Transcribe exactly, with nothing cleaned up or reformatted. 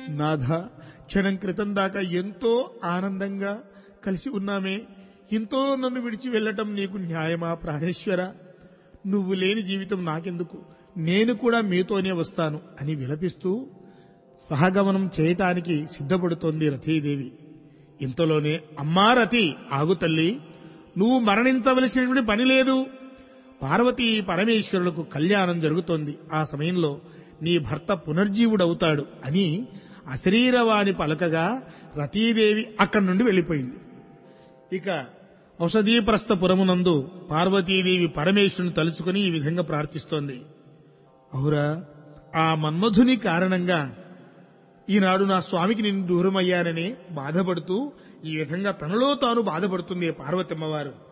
నాథ, క్షణం క్రితం దాకా ఎంతో ఆనందంగా కలిసి ఉన్నామే, ఎంతో నన్ను విడిచి వెళ్లటం నీకు న్యాయమా ప్రాణేశ్వర? నువ్వు లేని జీవితం నాకెందుకు, నేను కూడా మీతోనే వస్తాను అని విలపిస్తూ సహగమనం చేయటానికి సిద్ధపడుతోంది రతీదేవి. ఇంతలోనే, అమ్మా రతి, ఆగు తల్లి, నువ్వు మరణించవలసినటువంటి పని లేదు. పార్వతీ పరమేశ్వరులకు కళ్యాణం జరుగుతోంది. ఆ సమయంలో నీ భర్త పునర్జీవుడవుతాడు అని అశరీరవాణి పలకగా రతీదేవి అక్కడి నుండి వెళ్లిపోయింది. ఇక ఔషధీప్రస్థపురమునందు పార్వతీదేవి పరమేశ్వరుని తలుచుకుని ఈ విధంగా ప్రార్థిస్తోంది. అవురా, ఆ మన్మధుని కారణంగా ఈనాడు నా స్వామికి నేను దూరమయ్యానని బాధపడుతూ ఈ విధంగా తనలో తాను బాధపడుతుంది పార్వతమ్మవారు.